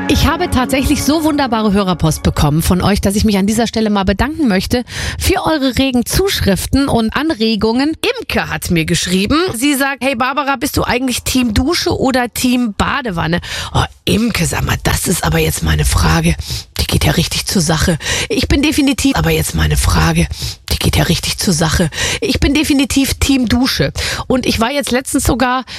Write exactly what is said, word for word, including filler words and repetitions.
Ich habe tatsächlich so wunderbare Hörerpost bekommen von euch, dass ich mich an dieser Stelle mal bedanken möchte für eure regen Zuschriften und Anregungen. Imke hat mir geschrieben. Sie sagt, hey Barbara, bist du eigentlich Team Dusche oder Team Badewanne? Oh, Imke, sag mal, das ist aber jetzt meine Frage. Die geht ja richtig zur Sache. Ich bin definitiv, aber jetzt meine Frage. Die geht ja richtig zur Sache. Ich bin definitiv Team Dusche. Und ich war jetzt letztens sogar